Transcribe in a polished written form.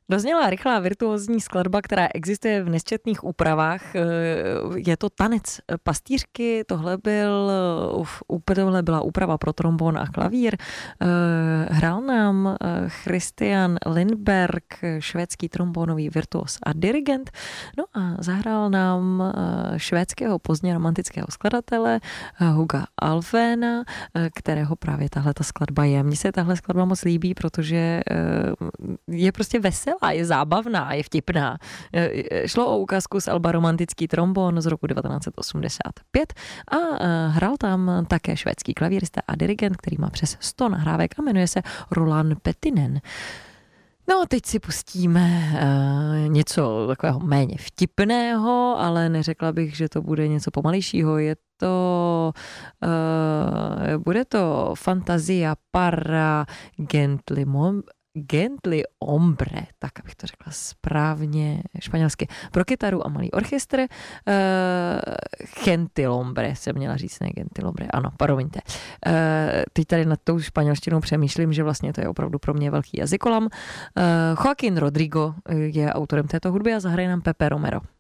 Dozněla rychlá virtuózní skladba, která existuje v nesčetných úpravách. Je to tanec pastýřky, tohle byla úprava pro trombon a klavír. Hrál nám Christian Lindberg, švédský trombonový virtuos a dirigent. No a zahrál nám švédského pozdně romantického skladatele Huga Alfvéna, kterého právě tahleta skladba je. Mně se tahle skladba moc líbí, protože je prostě veselá, je zábavná, je vtipná. Šlo o ukázku z alba Romantický trombon z roku 1985 a hrál tam také švédský klavírista a dirigent, který má přes 100 nahrávek a jmenuje se Roland Pettinen. No a teď si pustíme něco takového méně vtipného, ale neřekla bych, že to bude něco pomalejšího. Bude to Fantasia para Gently Ombre, tak abych to řekla správně španělsky, pro kytaru a malý orchestr. Gentilombre jsem měla říct, ne Gentilombre, ano, promiňte. Teď tady nad tou španělštinou přemýšlím, že vlastně to je opravdu pro mě velký jazykolam. Joaquín Rodrigo je autorem této hudby a zahraje nám Pepe Romero.